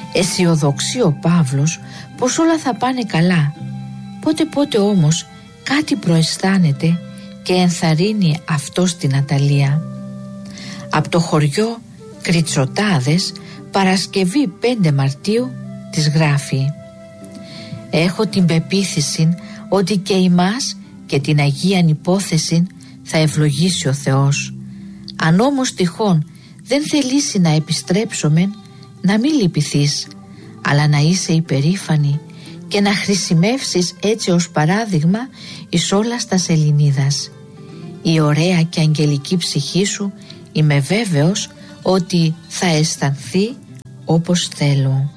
Αισιοδοξεί ο Παύλος πως όλα θα πάνε καλά. Πότε όμως κάτι προαισθάνεται και ενθαρρύνει αυτό στην Αταλία. Από το χωριό Κριτσοτάδες, Παρασκευή 5 Μαρτίου, της γράφει: «Έχω την πεποίθηση ότι και εμάς και την Αγίαν υπόθεση θα ευλογήσει ο Θεός. Αν όμως τυχόν δεν θελήσει να επιστρέψουμε, να μην λυπηθείς, αλλά να είσαι υπερήφανη και να χρησιμεύσεις έτσι ως παράδειγμα εις όλα στας Ελληνίδας. Η ωραία και αγγελική ψυχή σου είμαι βέβαιος ότι θα αισθανθεί όπως θέλω».